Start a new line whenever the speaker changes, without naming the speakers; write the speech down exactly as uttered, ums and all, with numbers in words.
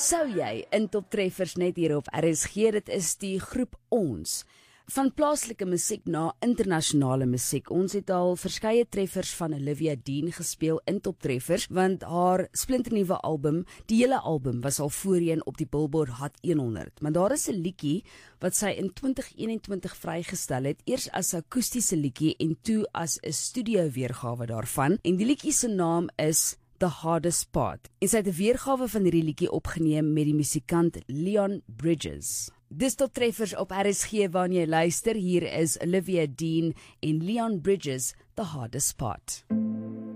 Sou jy in Top Treffers net hier op R S G, dit is die groep Ons. Van plaaslike musiek na internasionale musiek. Ons het al verskeie treffers van Olivia Dean gespeel in Top Treffers, want haar splinternuwe album, die hele album was al voorheen op die Billboard Hot honderd. Maar daar is 'n liedjie wat sy in twintig eenentwintig vrygestel het, eers as 'n akoestiese liedjie en toe as 'n studio weergawe daarvan. En die liedjie se naam is The Hardest Part. En sy het 'n weergawe van hierdie liedjie opgeneem met die musikant Leon Bridges. Dis Top Treffers op R S G waarna jy luister. Hier is Olivia Dean en Leon Bridges, The Hardest Part.